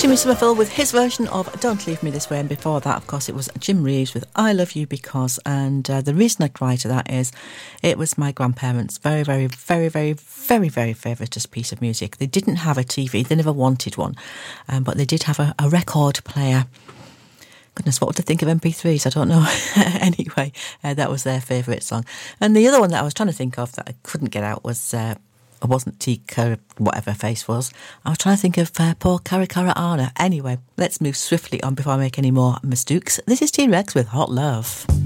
Jimmy Somerville with his version of Don't Leave Me This Way, and before that, of course, it was Jim Reeves with I Love You Because, and the reason I cry to that is it was my grandparents' very, very, very, very, very, very favourite piece of music. They didn't have a TV, they never wanted one, but they did have a record player. Goodness, what would they think of MP3s? I don't know. Anyway, that was their favourite song. And the other one that I was trying to think of that I couldn't get out was... it wasn't Tika, whatever her face was. I was trying to think of poor Cara Anna. Anyway, let's move swiftly on before I make any more mistakes. This is T-Rex with Hot Love.